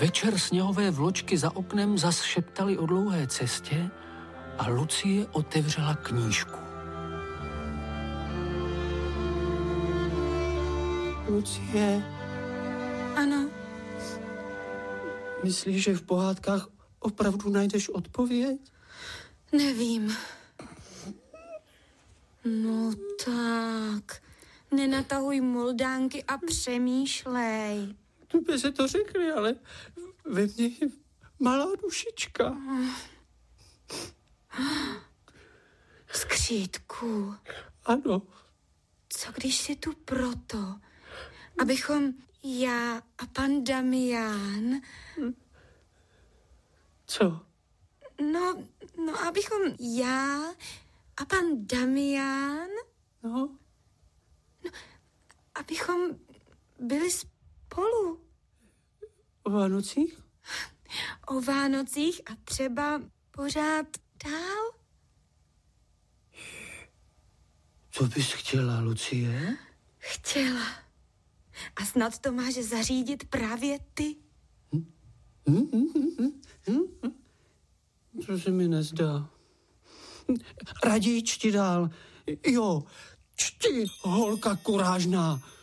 Večer sněhové vločky za oknem zas šeptaly o dlouhé cestě a Lucie otevřela knížku. Lucie. Ano. Myslíš, že v pohádkách opravdu najdeš odpověď? Nevím. No tak, nenatahuj moldánky a přemýšlej. Tobě se to řekli, ale ve mně je malá dušička. Skřítku. Ano. Co když jsi tu proto, abychom já a pan Damián... Co? No, abychom já a pan Damián... No, abychom byli spolu. o Vánocích? O Vánocích a třeba pořád dál. Co bys chtěla, Lucie? Chtěla. A snad to máš zařídit právě ty. To se mi nezdá. Raději čti dál. Jo, čti, holka kurážná.